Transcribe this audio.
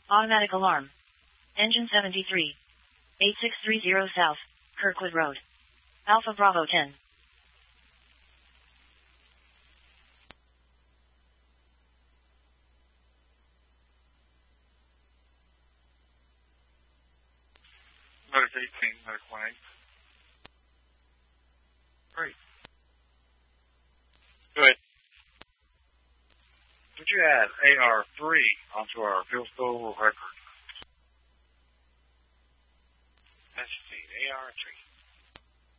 Automatic alarm. Engine 73. 8630 South, Kirkwood Road. Alpha Bravo 10. Motor 18, Motor 20. Great. Good. Would you add AR3 onto our Pistol record? Let's see, AR3.